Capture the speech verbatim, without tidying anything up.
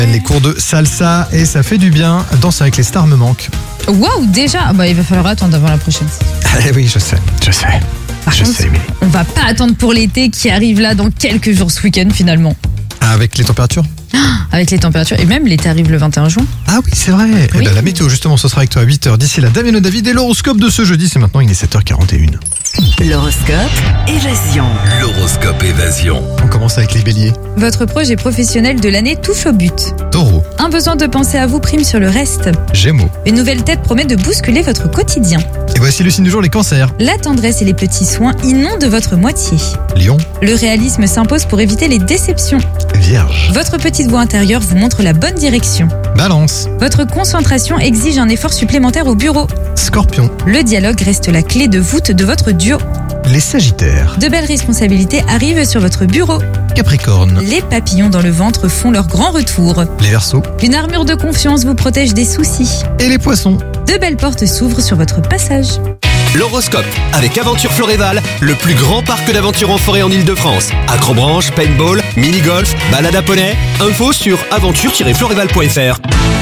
Les cours de salsa et ça fait du bien. Danser avec les stars me manque. Waouh, déjà bah, il va falloir attendre avant la prochaine. Eh oui, je sais, je sais. Par je contre, sais, mais... on va pas attendre pour l'été qui arrive là dans quelques jours ce week-end finalement. Avec les températures ? Avec les températures, et même l'été arrive le vingt et un juin. Ah oui, c'est vrai. Oui. Eh ben, la météo, justement, ce sera avec toi à huit heures. D'ici là, Damien et David et l'horoscope de ce jeudi, c'est maintenant, il est sept heures quarante et une. L'horoscope Évasion. L'horoscope Évasion. On commence avec les béliers. Votre projet professionnel de l'année touche au but. Taureau, Un besoin de penser à vous prime sur le reste. Gémeaux. Une nouvelle tête promet de bousculer votre quotidien. Et voici le signe du jour, les cancers. La tendresse et les petits soins inondent votre moitié. Lion, Le réalisme s'impose pour éviter les déceptions. Vierge. Votre petite voix intérieure vous montre la bonne direction. Balance, Votre concentration exige un effort supplémentaire au bureau. Scorpion. Le dialogue reste la clé de voûte de votre duo. Les sagittaires. De belles responsabilités arrivent sur votre bureau. Capricorne. Les papillons dans le ventre font leur grand retour. Les verseaux. Une armure de confiance vous protège des soucis. Et les poissons. De belles portes s'ouvrent sur votre passage. L'horoscope avec Aventure Floréval, le plus grand parc d'aventure en forêt en Ile-de-France. Acrobranche, paintball, mini-golf, balade à poney. Info sur aventure tiret floréval point f r.